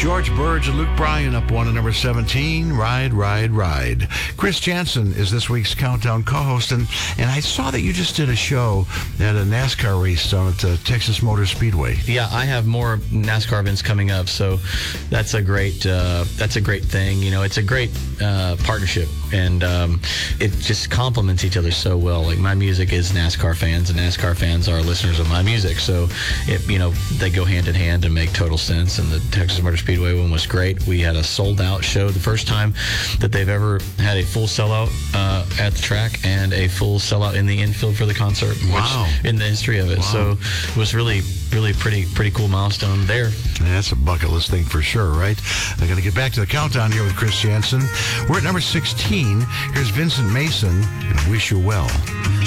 George Burge and Luke Bryan up one at number 17, Ride, Ride, Ride. Chris Jansen is this week's Countdown co-host, and I saw that you just did a show at a NASCAR race down at the Texas Motor Speedway. Yeah, I have more NASCAR events coming up, so that's a great thing. You know, it's a great partnership, and it just complements each other so well. Like, my music is NASCAR fans, and NASCAR fans are listeners of my music, so they go hand in hand and make total sense. And the Texas Motor Speedway one was great. We had a sold-out show, the first time that they've ever had a full sellout at the track and a full sellout in the infield for the concert. Wow! In the history of it, wow. So it was really pretty cool milestone there. Yeah, that's a bucket list thing for sure, right? I'm going to get back to the countdown here with Chris Jansen. We're at number 16. Here's Vincent Mason, and I Wish You Well.